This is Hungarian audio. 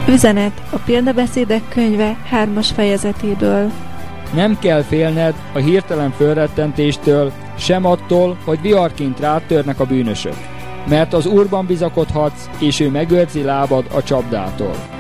Üzenet a Példabeszédek könyve 3. fejezetéből. Nem kell félned a hirtelen fölrettentéstől, sem attól, hogy viharként rád törnek a bűnösök. Mert az Úrban bizakodhatsz, és ő megőrzi lábad a csapdától.